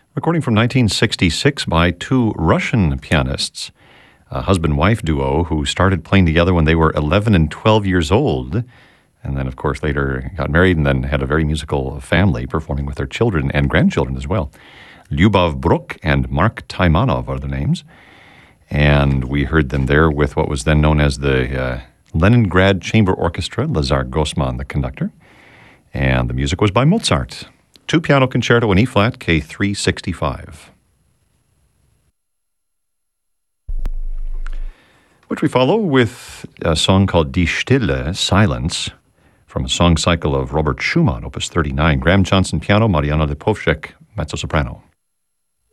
Recording from 1966 by two Russian pianists, a husband-wife duo who started playing together when they were 11 and 12 years old, and then, of course, later got married and then had a very musical family, performing with their children and grandchildren as well. Lyubov Bruk and Mark Taimanov are the names, and we heard them there with what was then known as the Leningrad Chamber Orchestra, Lazar Gosman, the conductor, and the music was by Mozart. Two-piano concerto in E-flat, K365. Which we follow with a song called Die Stille, Silence, from a song cycle of Robert Schumann, Opus 39. Graham Johnson, piano, Mariana Lipovshek, mezzo-soprano.